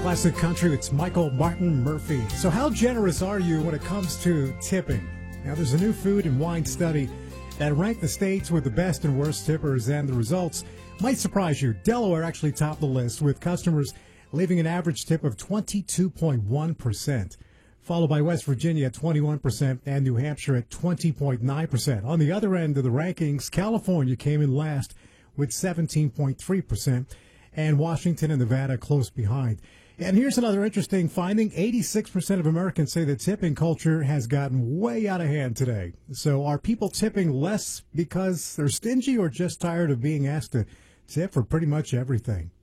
Classic country, it's Michael Martin Murphey. So how generous are you when it comes to tipping? Now, there's a new food and wine study that ranked the states with the best and worst tippers, and the results might surprise you. Delaware actually topped the list, with customers leaving an average tip of 22.1%, followed by West Virginia at 21% and New Hampshire at 20.9%. On the other end of the rankings, California came in last with 17.3%, and Washington and Nevada close behind. And here's another interesting finding. 86% of Americans say the tipping culture has gotten way out of hand today. So are people tipping less because they're stingy or just tired of being asked to tip for pretty much everything?